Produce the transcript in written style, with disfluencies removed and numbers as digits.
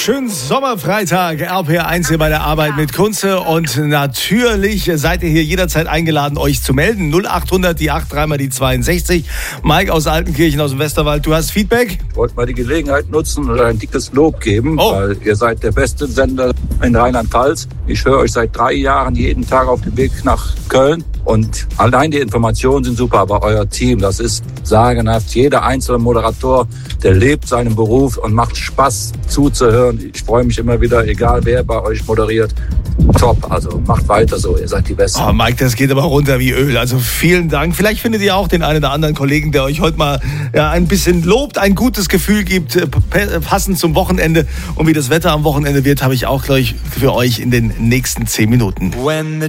Schönen Sommerfreitag, RPR1 hier bei der Arbeit mit Kunze. Und natürlich seid ihr hier jederzeit eingeladen, euch zu melden. 0800 die 8, dreimal die 62. Mike aus Altenkirchen aus dem Westerwald, du hast Feedback? Ich wollte mal die Gelegenheit nutzen und ein dickes Lob geben, weil ihr seid der beste Sender in Rheinland-Pfalz. Ich höre euch seit 3 Jahren jeden Tag auf dem Weg nach Köln. Und allein die Informationen sind super, aber euer Team, das ist sagenhaft. Jeder einzelne Moderator, der lebt seinen Beruf und macht Spaß zuzuhören. Ich freue mich immer wieder, egal wer bei euch moderiert. Top, also macht weiter so, ihr seid die Besten. Oh Mike, das geht aber runter wie Öl, also vielen Dank. Vielleicht findet ihr auch den einen oder anderen Kollegen, der euch heute mal ein bisschen lobt, ein gutes Gefühl gibt, passend zum Wochenende. Und wie das Wetter am Wochenende wird, habe ich auch gleich für euch in den nächsten 10 Minuten.